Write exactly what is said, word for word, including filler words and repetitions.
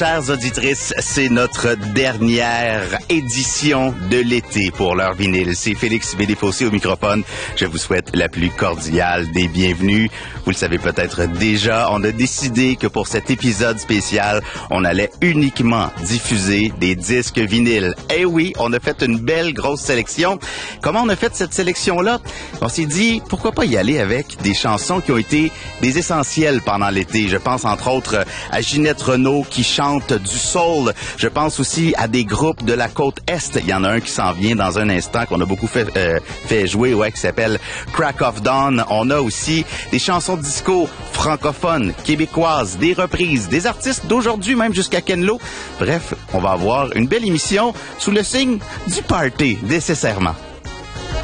Chères auditrices, c'est notre dernière édition de l'été pour l'heure vinyle. C'est Félix Bédéfossé au microphone. Je vous souhaite la plus cordiale des bienvenues. Vous le savez peut-être déjà, on a décidé que pour cet épisode spécial, on allait uniquement diffuser des disques vinyles. Eh oui, on a fait une belle grosse sélection. Comment on a fait cette sélection-là? On s'est dit, pourquoi pas y aller avec des chansons qui ont été des essentiels pendant l'été. Je pense entre autres à Ginette Renault qui chante du soul. Je pense aussi à des groupes de la côte Est. Il y en a un qui s'en vient dans un instant, qu'on a beaucoup fait, euh, fait jouer, ouais, qui s'appelle Crack of Dawn. On a aussi des chansons disco francophones, québécoises, des reprises, des artistes d'aujourd'hui même jusqu'à Ken Lo. Bref, on va avoir une belle émission sous le signe du party, nécessairement.